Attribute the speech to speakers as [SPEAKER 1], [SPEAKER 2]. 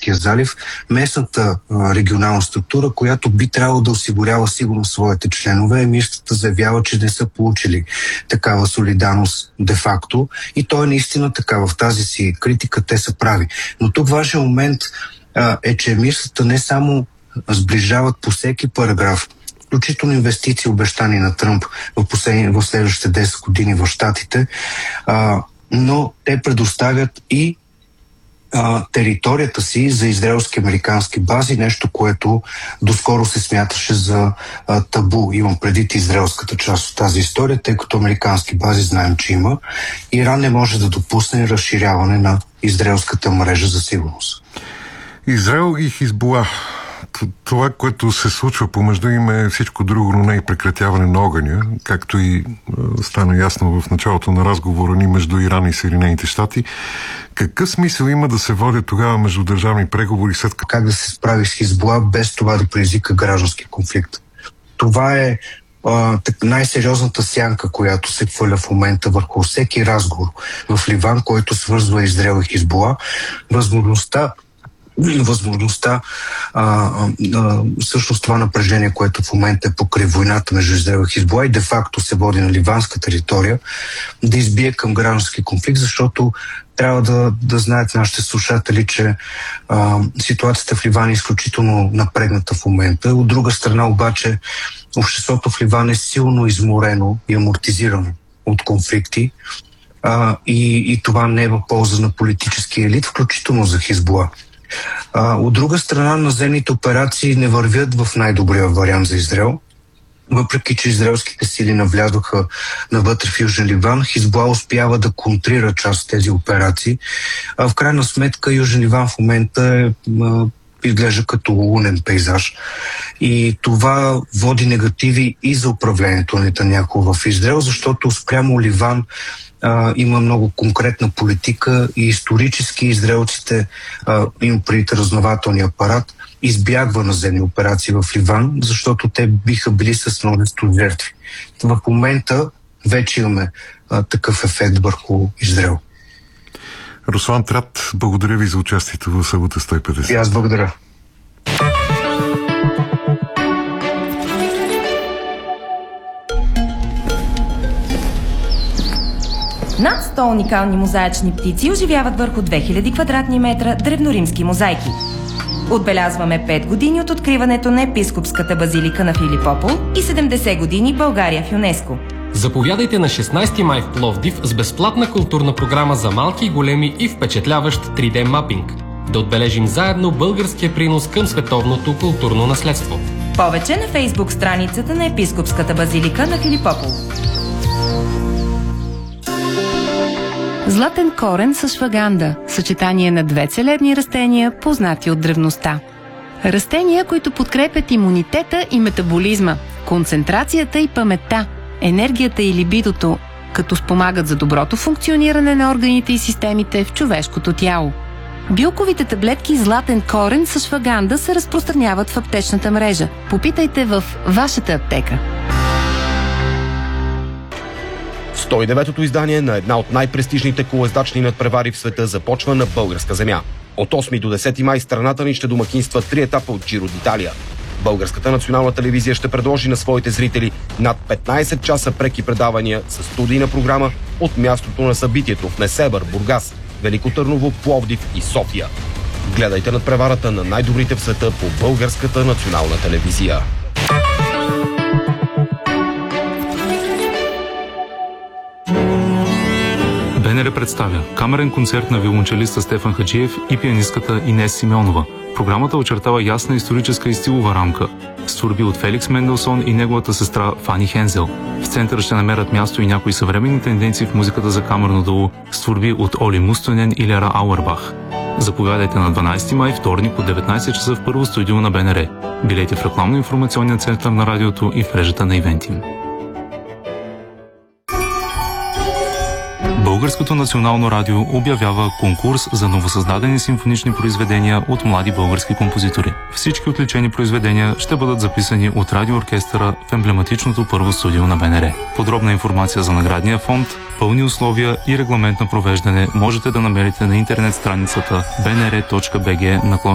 [SPEAKER 1] Персийския залив, местната регионална структура, която би трябвало да осигурява сигурно своите членове, емирствата заявява, че не са получили такава солидарност де-факто и то е наистина така. В тази си критика те са прави. Но тук важен момент е, че емирствата не само сближават по всеки параграф, включително инвестиции, обещани на Тръмп в следващите 10 години в Щатите, но те предоставят и територията си за израелски американски бази, нещо, което доскоро се смяташе за табу. Имам предвид израелската част от тази история, тъй като американски бази знаем, че има. Иран не може да допусне разширяване на израелската мрежа за сигурност.
[SPEAKER 2] Израел и Хизбула. Това, което се случва помежду им е всичко друго, но не и прекратяване на огъня, както и стана ясно в началото на разговора ни между Иран и Съединените щати. Какъв смисъл има да се водят тогава междудържавни преговори след
[SPEAKER 1] как да се справи с Хизбула без това да предизвика граждански конфликт? Това е най-сериозната сянка, която се хвърля в момента върху всеки разговор в Ливан, който свързва Израел и Хизбула. Възможността всъщност това напрежение, което в момента е покрай войната между Израел и Хизбула и де-факто се води на ливанска територия, да избие към граждански конфликт, защото трябва да знаят нашите слушатели, че ситуацията в Ливан е изключително напрегната в момента. От друга страна обаче обществото в Ливан е силно изморено и амортизирано от конфликти и това не е в полза на политическия елит, включително за Хизбула. От друга страна, наземните операции не вървят в най-добрия вариант за Израел. Въпреки че израелските сили навлязоха навътре в Южен Ливан, Хизбула успява да контрира част от тези операции. В крайна сметка Южен Ливан в момента изглежда като лунен пейзаж. И това води негативи и за управлението на Нетаняху в Израел, защото спрямо Ливан има много конкретна политика и исторически израелците, им преди разузнавателния апарат, избягва наземни операции в Ливан, защото те биха били с множество жертви. В момента вече имаме такъв ефект върху Израел.
[SPEAKER 2] Руслан Трат, благодаря ви за участието в Събота 150.
[SPEAKER 1] И аз благодаря.
[SPEAKER 3] Над 100 уникални мозаични птици оживяват върху 2000 квадратни метра древноримски мозайки. Отбелязваме 5 години от откриването на епископската базилика на Филипопол и 70 години България в ЮНЕСКО.
[SPEAKER 4] Заповядайте на 16 май в Пловдив с безплатна културна програма за малки и големи и впечатляващ 3D мапинг. Да отбележим заедно българския принос към световното културно наследство.
[SPEAKER 3] Повече на Фейсбук страницата на епископската базилика на Филипопол.
[SPEAKER 5] Златен корен с шваганда – съчетание на две целебни растения, познати от древността. Растения, които подкрепят имунитета и метаболизма, концентрацията и паметта, енергията и либидото, като спомагат за доброто функциониране на органите и системите в човешкото тяло. Билковите таблетки Златен корен с шваганда се разпространяват в аптечната мрежа. Попитайте в вашата аптека.
[SPEAKER 6] 109-то издание на една от най-престижните колездачни надпревари в света започва на българска земя. От 8 до 10 май страната ни ще домакинства 3 етапа от Джиро d'Италия. Българската национална телевизия ще предложи на своите зрители над 15 часа преки предавания с студийна програма от мястото на събитието в Несебър, Бургас, Велико Търново, Пловдив и София. Гледайте надпреварата на най-добрите в света по Българската национална телевизия.
[SPEAKER 7] БНР представя камерен концерт на виолончелиста Стефан Хаджиев и пианистката Инес Симеонова. Програмата очертава ясна историческа и стилова рамка с творби от Феликс Менделсон и неговата сестра Фани Хензел. В центъра ще намерят място и някои съвременни тенденции в музиката за камерно дуло с творби от Оли Мустонен и Лера Ауербах. Заповядайте на 12 май, вторник от 19 часа в първо студио на БНР. Билети в рекламно-информационния център на радиото и в мрежата на Ивентим. Българското национално радио обявява конкурс за новосъздадени симфонични произведения от млади български композитори. Всички отличени произведения ще бъдат записани от радиооркестъра в емблематичното първо студио на БНР. Подробна информация за наградния фонд, пълни условия и регламент на провеждане можете да намерите на интернет страницата bnr.bg/.